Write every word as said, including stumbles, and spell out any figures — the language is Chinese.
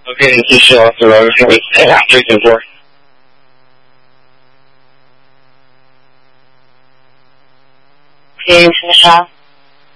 OK， 你继续哦，这个是哎呀，这挺多。 可以说啥？